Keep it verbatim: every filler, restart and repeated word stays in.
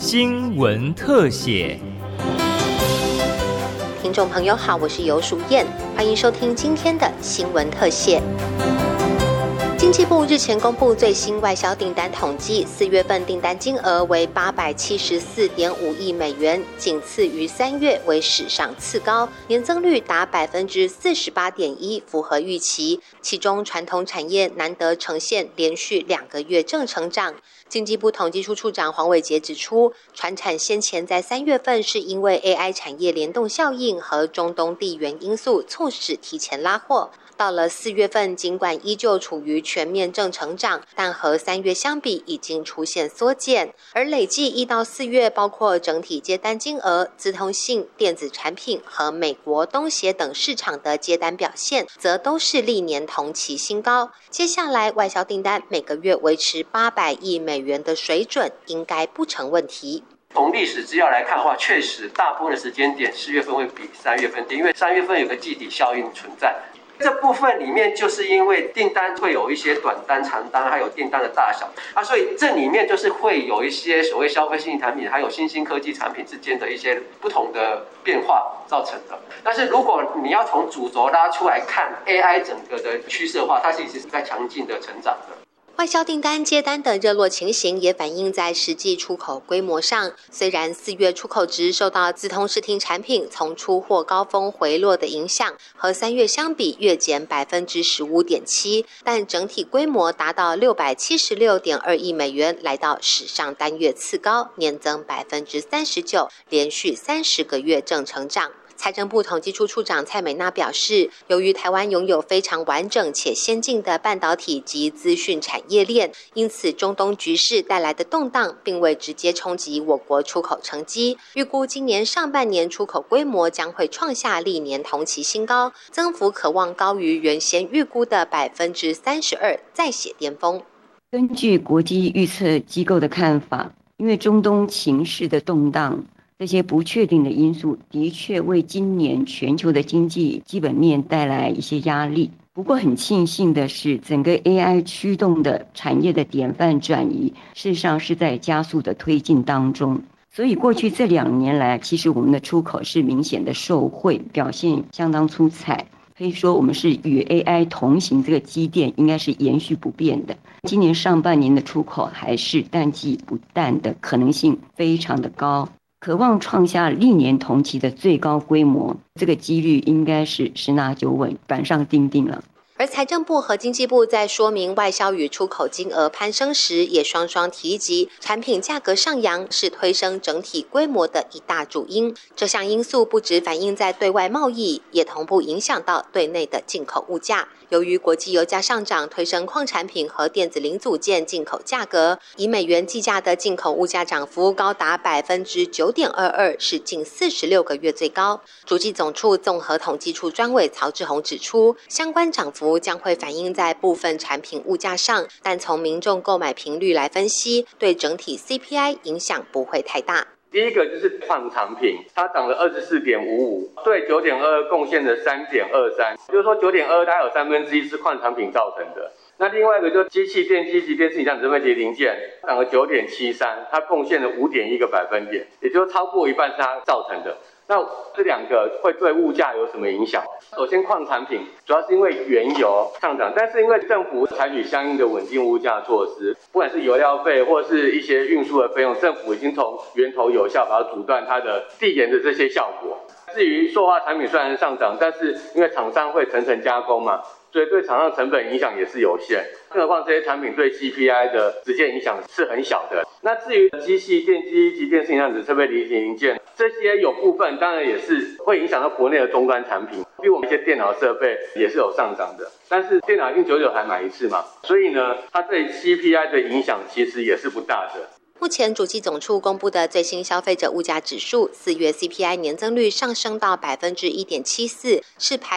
新闻特写。 听众朋友好，我是游淑燕，欢迎收听今天的新闻特写。经济部日前公布最新外销订单统计，四月份订单金额为八百七十四点五亿美元，仅次于三月，为史上次高，年增率达百分之四十八点一，符合预期。其中传统产业难得呈现连续两个月正成长。经济部统计处处长黄伟杰指出，传产先前在三月份是因为 A I 产业联动效应和中东地缘因素促使提前拉货。到了四月份，尽管依旧处于全面正成长，但和三月相比已经出现缩减。而累计一到四月，包括整体接单金额、资通信、电子产品和美国、东协等市场的接单表现，则都是历年同期新高。接下来外销订单每个月维持八百亿美元的水准，应该不成问题。 从历史资料来看的话，确实大部分的时间点四月份会比三月份低，因为三月份有个季底效应存在。这部分里面就是因为订单会有一些短单、长单，还有订单的大小啊，所以这里面就是会有一些所谓消费性产品还有新兴科技产品之间的一些不同的变化造成的。但是如果你要从主轴拉出来看 A I 整个的趋势的话，它其实是在强劲的成长的。 外销订单接单的热络情形也反映在实际出口规模上。虽然四月出口值受到资通视听产品从出货高峰回落的影响，和三月相比月减百分之十五点七，但整体规模达到六百七十六点二亿美元，来到史上单月次高，年增百分之三十九，连续三十个月正成长。财政部统计处处长蔡美娜表示，由于台湾拥有非常完整且先进的半导体及资讯产业链，因此中东局势带来的动荡并未直接冲击我国出口成绩。预估今年上半年出口规模将会创下历年同期新高，增幅可望高于原先预估的百分之三十二，再写巅峰。 根据国际预测机构的看法，因为中东情势的动荡，这些不确定的因素的确为今年全球的经济基本面带来一些压力。不过很庆幸的是，整个 A I 驱动的产业的典范转移，事实上是在加速的推进当中。所以过去这两年来，其实我们的出口是明显的受惠，表现相当出彩。可以说我们是与 A I 同行，这个基调应该是延续不变的。今年上半年的出口还是淡季不淡的可能性非常的高，渴望创下历年同期的最高规模，这个几率应该是十拿九稳，板上钉钉了。 而财政部和经济部在说明外销与出口金额攀升时，也双双提及产品价格上扬是推升整体规模的一大主因。这项因素不只反映在对外贸易，也同步影响到对内的进口物价。由于国际油价上涨，推升矿产品和电子零组件进口价格，以美元计价的进口物价涨幅高达百分之九点二二，是近四十六个月最高。主计总处综合统计处专委曹志宏指出，相关涨幅将会反映在部分产品物价上，但从民众购买频率来分析，对整体 C P I 影响不会太大。 第一个就是矿产品，它涨了二十四点五五，对九点二二贡献了三点二三，就是说九点二二大概有三分之一是矿产品造成的。那另外一个就是机器电机及电视影像折叠零件，涨了九点七三，它贡献了五点一个百分点，也就是超过一半是它造成的。那这两个会对物价有什么影响？首先，矿产品主要是因为原油上涨，但是因为政府采取相应的稳定物价措施，不管是油料费或是一些运输的费用，政府已经从源头有效把它阻断它的递延的这些效果。至于塑化产品虽然上涨，但是因为厂商会层层加工嘛，所以对厂商成本影响也是有限，更何况这些产品对 C P I 的直接影响是很小的。那至于机器、电机及电视影像设备零件，这些有部分当然也是会影响到国内的终端产品，比如我们一些电脑设备也是有上涨的，但是电脑一定久久还买一次嘛，所以呢，它对 C P I 的影响其实也是不大的。 目前主计总处公布的最新消费者物价指数，四月 C P I 年增率上升到百分之一点七四，是排